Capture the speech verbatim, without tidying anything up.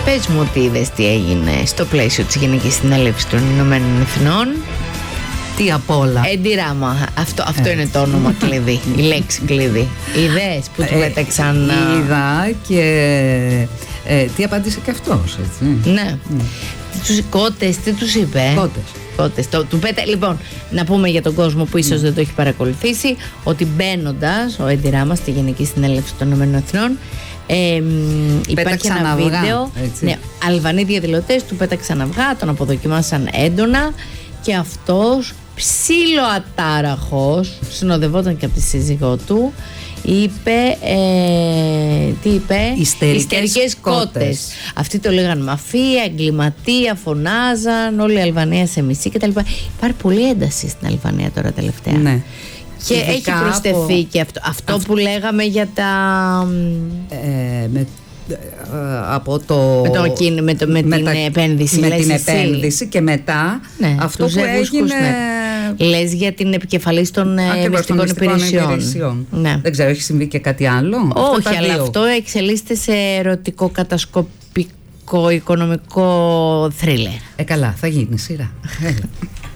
Πες μου ότι είδες τι έγινε στο πλαίσιο της Γενικής Συνέλευσης των Ηνωμένων Εθνών. Τι απ' όλα. Εντυράμα. Αυτό, αυτό είναι το όνομα κλειδί, η λέξη κλειδί. Είδες που του πέταξαν. Ε, είδα και ε, τι απάντησε και αυτός, έτσι. Ναι. Mm. Τους κότες, τι τους είπε. Κότες. Κότες. Το, του πέτα... Λοιπόν, να πούμε για τον κόσμο που ίσως mm. δεν το έχει παρακολουθήσει, ότι μπαίνοντας ο Εντυράμα στη Γενική Συνέλευση των Ηνωμένων Εθνών, Ε, υπάρχει ένα αυγά, βίντεο. Ναι, Αλβανοί διαδηλωτές του πέταξαν αυγά, τον αποδοκιμάσαν έντονα και αυτός ψιλοατάραχος, συνοδευόταν και από τη σύζυγό του, είπε, ε, τι είπε, Ιστερικές, Ιστερικές κότες. κότες. Αυτοί το λέγαν μαφία, εγκληματία, φωνάζαν, όλη η Αλβανία σε μισή κτλ. Υπάρχει πολλή ένταση στην Αλβανία τώρα τελευταία. Ναι. Και ειδικά έχει προσθεθεί από... και αυτό, αυτό, αυτό που λέγαμε για τα... Ε, με, ε, από το... Με, το, με, το, με, με την τα, επένδυση. Με την εσύ. επένδυση και μετά ναι, αυτό που έγινε... Λες για την επικεφαλής των μυστικών υπηρεσιών. υπηρεσιών. Ναι. Δεν ξέρω, έχει συμβεί και κάτι άλλο. Όχι, αλλά δύο. Αυτό εξελίσσεται σε ερωτικό κατασκοπικό οικονομικό θρίλερ. Ε, καλά, θα γίνει σειρά.